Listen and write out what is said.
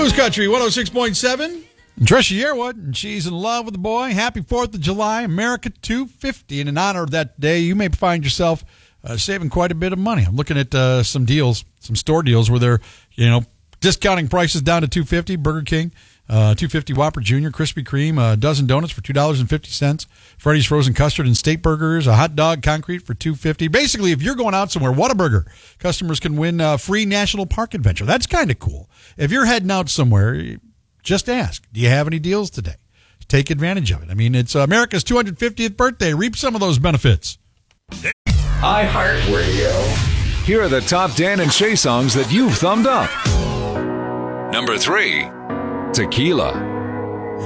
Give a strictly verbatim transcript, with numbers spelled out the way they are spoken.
Moose Country one oh six point seven. Trisha Yearwood, and she's in love with the boy. Happy fourth of July, America two fifty. And in honor of that day, you may find yourself uh, saving quite a bit of money. I'm looking at uh, some deals, some store deals where they're, you know, discounting prices down to two fifty. Burger King, uh, two fifty Whopper Junior, Krispy Kreme, a dozen donuts for two dollars and fifty cents. Freddy's Frozen Custard and Steak Burgers, a hot dog concrete for two fifty. Basically, if you're going out somewhere, Whataburger, customers can win a free National Park Adventure. That's kind of cool. If you're heading out somewhere, just ask, do you have any deals today? Take advantage of it. I mean, it's America's two hundred fiftieth birthday. Reap some of those benefits. iHeartRadio. Here are the top Dan and Shay songs that you've thumbed up. Number three, Tequila.